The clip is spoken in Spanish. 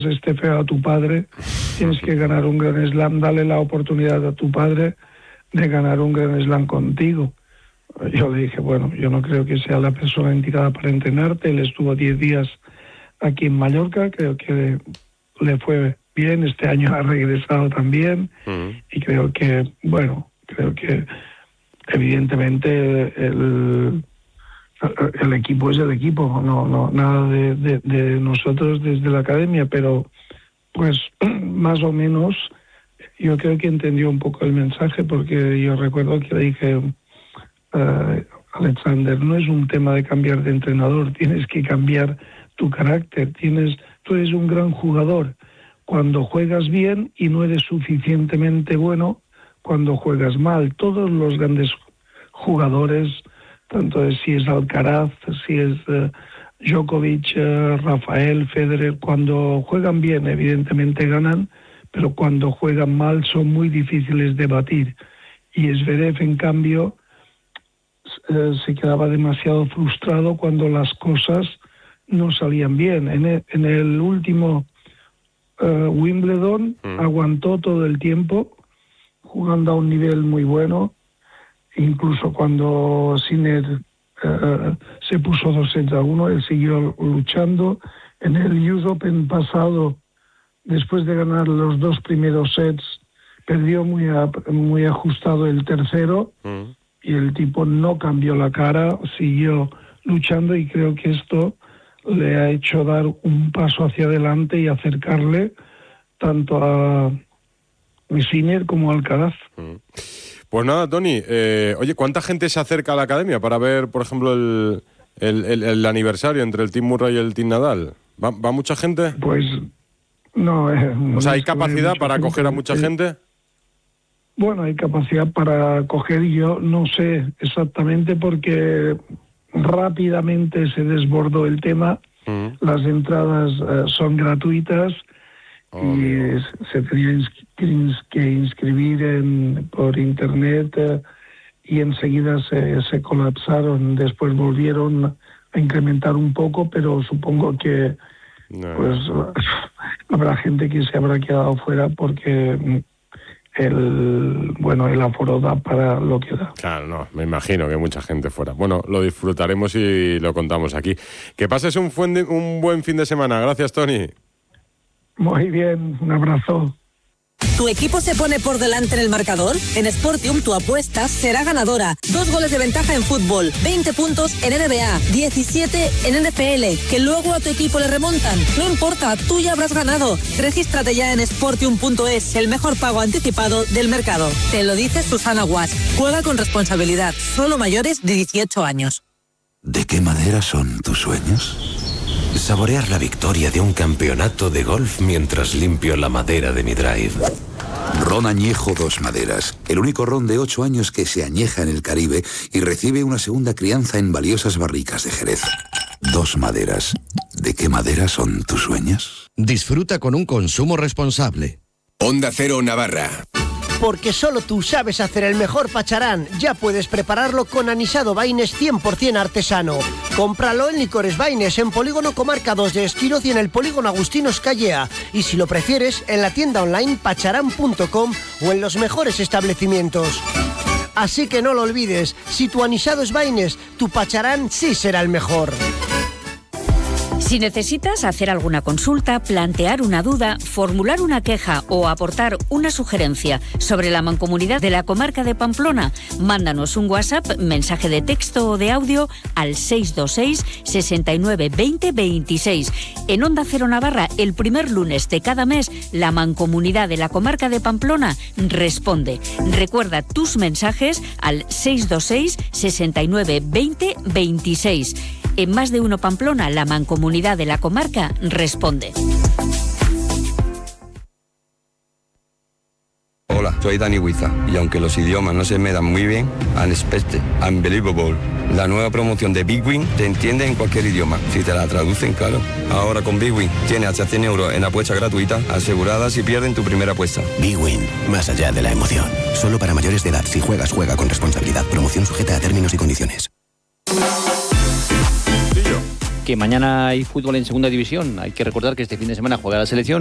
esté feo a tu padre, tienes que ganar un Grand Slam, dale la oportunidad a tu padre de ganar un Grand Slam contigo. Yo le dije, bueno, yo no creo que sea la persona indicada para entrenarte. Él estuvo 10 días aquí en Mallorca, creo que le fue bien, este año ha regresado también, y creo que evidentemente el equipo es el equipo, no nada de nosotros desde la academia, pero pues más o menos yo creo que entendió un poco el mensaje, porque yo recuerdo que le dije, Alexander, no es un tema de cambiar de entrenador, tienes que cambiar tu carácter, tú eres un gran jugador cuando juegas bien y no eres suficientemente bueno cuando juegas mal. Todos los grandes jugadores, tanto si es Alcaraz, si es Djokovic, Rafael, Federer, cuando juegan bien evidentemente ganan, pero cuando juegan mal son muy difíciles de batir. Y Zverev, en cambio, se quedaba demasiado frustrado cuando las cosas no salían bien. En el último Wimbledon aguantó todo el tiempo, jugando a un nivel muy bueno, incluso cuando Sinner se puso 2-1, él siguió luchando. En el US Open pasado, después de ganar los 2 primeros sets, perdió muy ajustado el tercero, y el tipo no cambió la cara, siguió luchando, y creo que esto le ha hecho dar un paso hacia adelante y acercarle tanto a Sinner como a Alcaraz. Pues nada, Toni, oye, ¿cuánta gente se acerca a la academia para ver, por ejemplo, el aniversario entre el Team Murray y el Team Nadal? ¿Va mucha gente? Pues no. O sea, ¿hay capacidad para acoger a mucha gente? Bueno, hay capacidad para acoger, yo no sé exactamente, porque rápidamente se desbordó el tema. Las entradas son gratuitas, y se tenía que inscribir por internet, y enseguida se colapsaron. Después volvieron a incrementar un poco, pero supongo que pues habrá gente que se habrá quedado fuera, porque el aforo da para lo que da. Claro, no, me imagino que mucha gente fuera. Bueno, lo disfrutaremos y lo contamos aquí. Que pases un buen fin de semana. Gracias, Toni. Muy bien, un abrazo. ¿Tu equipo se pone por delante en el marcador? En Sportium tu apuesta será ganadora. 2 goles de ventaja en fútbol, 20 puntos en NBA, 17 en NFL, que luego a tu equipo le remontan. No importa, tú ya habrás ganado. Regístrate ya en Sportium.es, el mejor pago anticipado del mercado. Te lo dice Susana Guas. Juega con responsabilidad, solo mayores de 18 años. ¿De qué madera son tus sueños? Saborear la victoria de un campeonato de golf mientras limpio la madera de mi drive. Ron Añejo Dos Maderas, el único ron de 8 años que se añeja en el Caribe y recibe una segunda crianza en valiosas barricas de Jerez. Dos Maderas. ¿De qué madera son tus sueños? Disfruta con un consumo responsable. Onda Cero Navarra. Porque solo tú sabes hacer el mejor pacharán. Ya puedes prepararlo con anisado Baines 100% artesano. Cómpralo en Licores Baines, en Polígono Comarca 2 de Esquiroz y en el Polígono Agustinos Callea. Y si lo prefieres, en la tienda online pacharán.com o en los mejores establecimientos. Así que no lo olvides, si tu anisado es Baines, tu pacharán sí será el mejor. Si necesitas hacer alguna consulta, plantear una duda, formular una queja o aportar una sugerencia sobre la Mancomunidad de la Comarca de Pamplona, mándanos un WhatsApp, mensaje de texto o de audio al 626 69 20 26. En Onda Cero Navarra, el primer lunes de cada mes, la Mancomunidad de la Comarca de Pamplona responde. Recuerda tus mensajes al 626 69 20 26. En Más de Uno Pamplona, la Mancomunidad de la Comarca responde. Hola, soy Dani Huiza y aunque los idiomas no se me dan muy bien, Unexpected, Unbelievable, la nueva promoción de Big Win te entiende en cualquier idioma, si te la traducen, claro. Ahora con Big Win tienes hasta 100 euros en apuesta gratuita, asegurada si pierden tu primera apuesta. Big Win, más allá de la emoción. Solo para mayores de edad. Si juegas, juega con responsabilidad. Promoción sujeta a términos y condiciones. que mañana hay fútbol en segunda división. Hay que recordar que este fin de semana juega la selección.